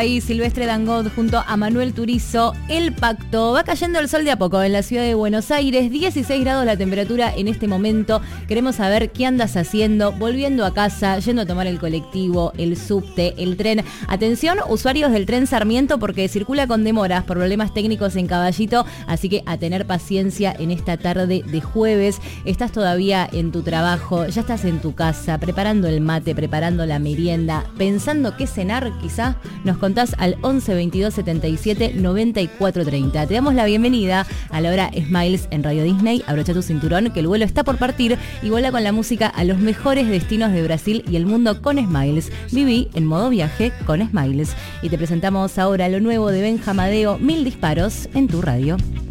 Ahí Silvestre Dangond junto a Manuel Turizo, El Pacto. Va cayendo el sol de a poco en la ciudad de Buenos Aires, 16 grados la temperatura en este momento. Queremos saber qué andas haciendo, volviendo a casa, yendo a tomar el colectivo, el subte, el tren. Atención, usuarios del tren Sarmiento, porque circula con demoras por problemas técnicos en Caballito, así que a tener paciencia en esta tarde de jueves. Estás todavía en tu trabajo, ya estás en tu casa, preparando el mate, preparando la merienda, pensando qué cenar, quizá. Nos contás al 11 22 77 94 30. Te damos la bienvenida a la hora Smiles en Radio Disney. Abrocha tu cinturón que el vuelo está por partir y vuela con la música a los mejores destinos de Brasil y el mundo con Smiles. Viví en modo viaje con Smiles. Y te presentamos ahora lo nuevo de Benja Madeo, 1000 disparos en tu radio.